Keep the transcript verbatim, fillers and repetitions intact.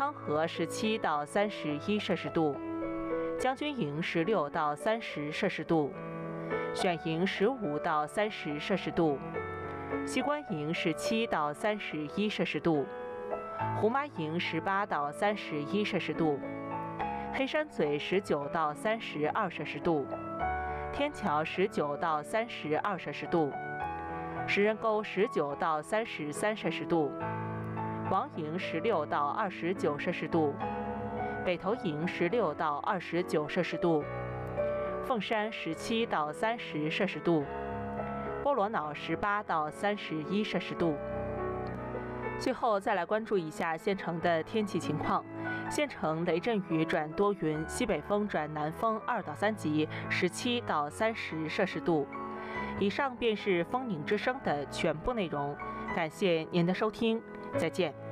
昌河十七到三十一摄氏度，将军营十六到三十摄氏度，选营十五到三十摄氏度，西关营十七到三十一摄氏度，胡麻营十八到三十一摄氏度，黑山嘴十九到三十二摄氏度，天桥十九到三十二摄氏度，石人沟十九到三十三摄氏度，王营十六到二十九摄氏度，北头营十六到二十九摄氏度，凤山十七到三十摄氏度，波罗瑙十八到三十一摄氏度。最后再来关注一下县城的天气情况。县城雷阵雨转多云，西北风转南风二到三级，十七到三十摄氏度。以上便是风宁之声的全部内容，感谢您的收听，再见。